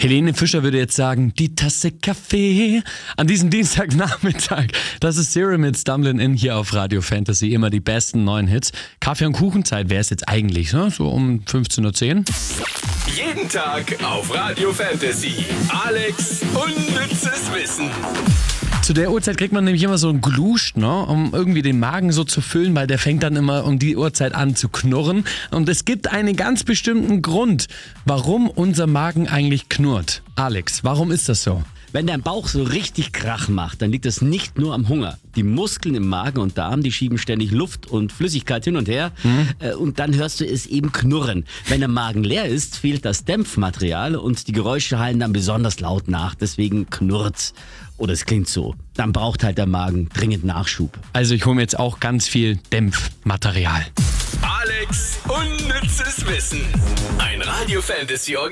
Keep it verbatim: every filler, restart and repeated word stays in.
Helene Fischer würde jetzt sagen, die Tasse Kaffee an diesem Dienstagnachmittag. Das ist Serum mit Stumbling In hier auf Radio Fantasy. Immer die besten neuen Hits. Kaffee- und Kuchenzeit wäre es jetzt eigentlich, ne? So um fünfzehn Uhr zehn. Jeden Tag auf Radio Fantasy. Alex unnützes Wissen. Zu der Uhrzeit kriegt man nämlich immer so einen Gluscht, ne, um irgendwie den Magen so zu füllen, weil der fängt dann immer um die Uhrzeit an zu knurren. Und es gibt einen ganz bestimmten Grund, warum unser Magen eigentlich knurrt. Alex, warum ist das so? Wenn dein Bauch so richtig Krach macht, dann liegt es nicht nur am Hunger. Die Muskeln im Magen und Darm, die schieben ständig Luft und Flüssigkeit hin und her. Mhm. Äh, und dann hörst du es eben knurren. Wenn der Magen leer ist, fehlt das Dämpfmaterial und die Geräusche hallen dann besonders laut nach. Deswegen knurrt's. Oder es klingt so. Dann braucht halt der Magen dringend Nachschub. Also ich hole mir jetzt auch ganz viel Dämpfmaterial. Alex unnützes Wissen. Ein Radio Fantasy Organ.